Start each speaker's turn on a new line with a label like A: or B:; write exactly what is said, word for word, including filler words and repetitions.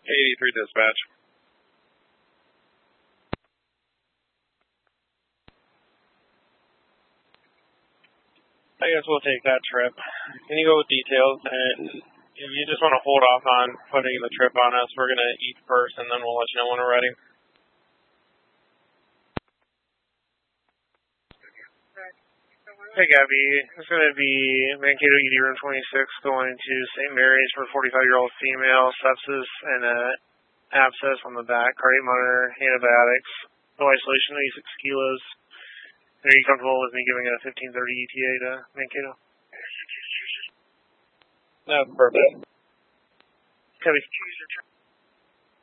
A: eighty-three dispatch. I guess we'll take that trip. Can you go with details? And if you just want to hold off on putting the trip on us, we're going to eat first, and then we'll let you know when we're ready. Hey, Gabby. It's going to be Mankato E D room twenty-six going to Saint Mary's for a forty-five-year-old female, sepsis and an abscess on the back, cardiac monitor, antibiotics, no isolation, eighty-six kilos. Are you comfortable with me giving a fifteen thirty E T A to Mankato? That's perfect. Copy.